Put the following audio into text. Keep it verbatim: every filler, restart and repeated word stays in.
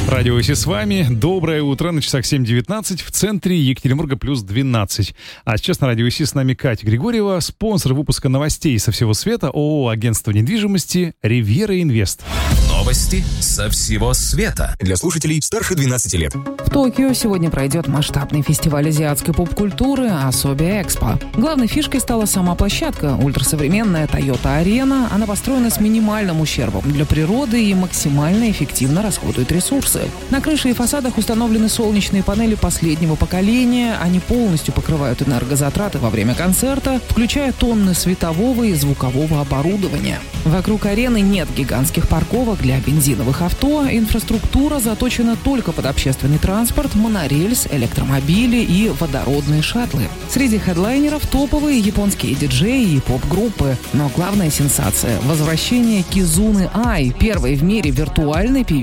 Радио Си с вами. Доброе утро. На часах семь девятнадцать. В центре Екатеринбурга плюс двенадцать. А сейчас на Радио Си с нами Катя Григорьева, спонсор выпуска новостей со всего света, ООО «Агентство недвижимости Ривьера Инвест». Новости со всего света. Для слушателей старше двенадцати лет. В Токио сегодня пройдет масштабный фестиваль азиатской поп-культуры Asobi Expo. Главной фишкой стала сама площадка – ультрасовременная Toyota Arena. Она построена с минимальным ущербом для природы и максимально эффективно расходует ресурсы. На крыше и фасадах установлены солнечные панели последнего поколения. Они полностью покрывают энергозатраты во время концерта, включая тонны светового и звукового оборудования. Вокруг арены нет гигантских парковок для бензиновых авто. Инфраструктура заточена только под общественный транспорт, монорельс, электромобили и водородные шаттлы. Среди хедлайнеров топовые японские диджеи и поп-группы. Но главная сенсация – возвращение Кизуны Ай, первой в мире виртуальной певицы